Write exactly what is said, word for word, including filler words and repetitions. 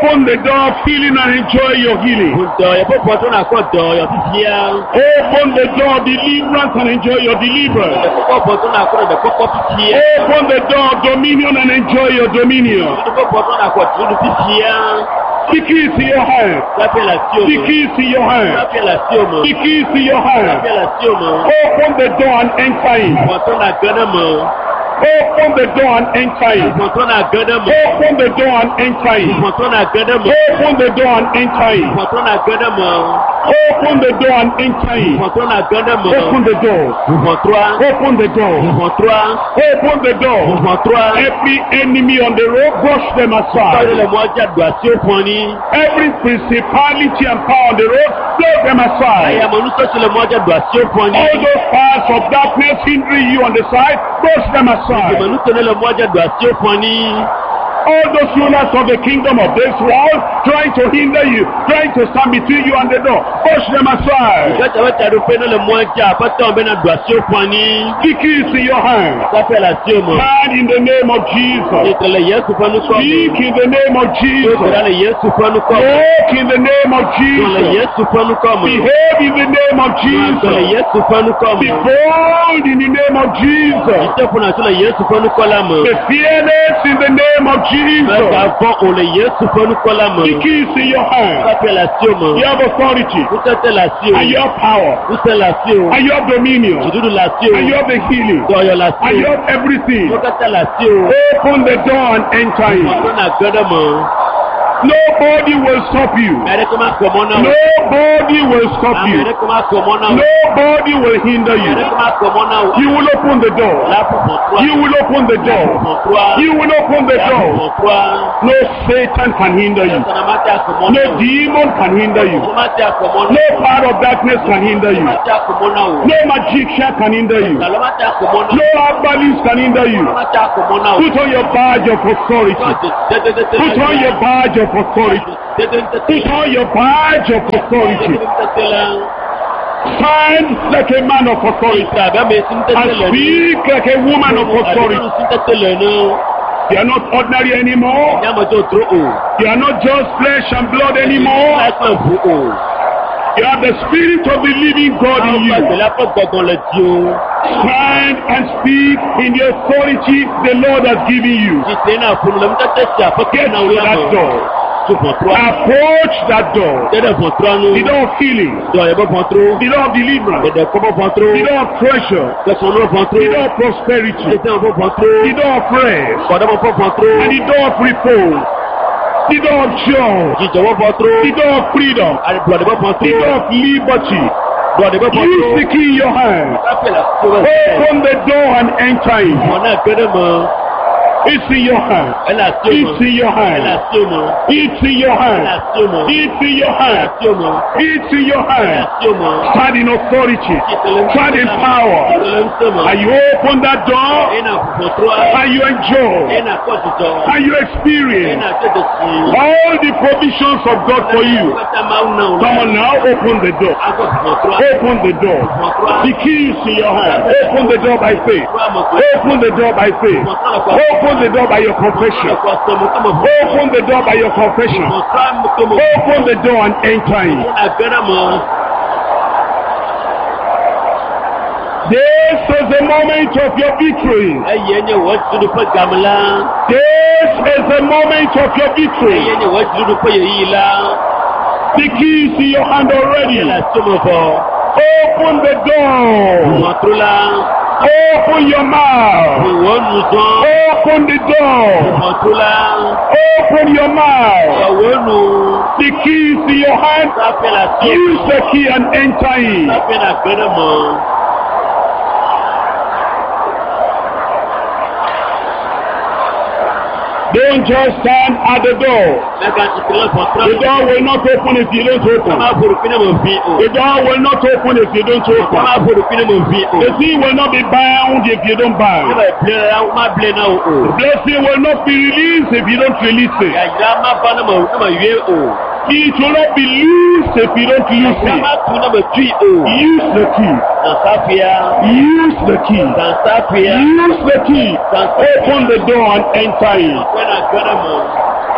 Open the door of healing and enjoy your healing. Open the door of deliverance and enjoy your deliverance. Open the door of dominion and enjoy your dominion. The keys to your hand. The keys to your hand. The keys to your hand. Open the door and enter in. Open the door and enter in. Open the door and enter in. Open the door and enter in. Open the door and enter in. Open the door. Open the door. Open the door. Every enemy on the road, brush them aside. Every principality and power on the road, blow them aside. All those powers of darkness hindering you on the side, brush them aside. All those rulers of the kingdom of this world trying to hinder you, trying to stand between you and the door, push them aside. The key is in your hand. Stand in the name of Jesus. Speak in the name of Jesus. Walk in the name of Jesus. Behave in the name of Jesus. Be bold in the name of Jesus. Be fearless in the name of Jesus. Jesus. The key is in your hand. You have authority. And you have power. And you have dominion. And you have the healing. And you have everything. Open the door and enter in. Nobody will stop you. Nobody will stop you. Nobody will hinder you. You will open the door. You will open the door. You will open the door. No Satan can hinder you. No demon can hinder you. No power of darkness can hinder you. No magician can hinder you. No herbalist can hinder you. Put on your badge of authority. Put on your badge of authority. Put on your badge of authority. Stand like a man of authority and speak like a woman of authority. You are not ordinary anymore. You are not just flesh and blood anymore. You have the spirit of the living God in you. Stand and speak in the authority the Lord has given you. Get to that door. Approach that door. The door of healing. The door of deliverance. The door of treasure. The door of prosperity. The door of rest. And the door of repose. The door of joy. The door of freedom. The door of liberty. Use the key in your hand. Open the door and enter in. It's in your hand. It's in your hand. It's in your hand. It's in your hand. It's in your hand. Stand in authority. Stand in power. And you open that door. And you enjoy. And you experience all the provisions of God for you. Come on now, open the door. Open the door. The key is in your hand. Open the door by faith. Open the door by faith. Open Open the door by your confession. Open the door by your confession. Open the door and enter in. This is the moment of your victory. This is the moment of your victory. The key is in your hand already. Open the door. Open your mouth. Open the door. Open your mouth. The key is in your hand. Use the key and enter in. Don't just stand at the door. The door will not open if you don't open. The door will not open if you don't open. The thing will not be bound if you don't bind. The blessing will not be released if you don't release it. It will not be loose if you don't use it. Use the key. Use the key. Use the key. Open the door and enter in.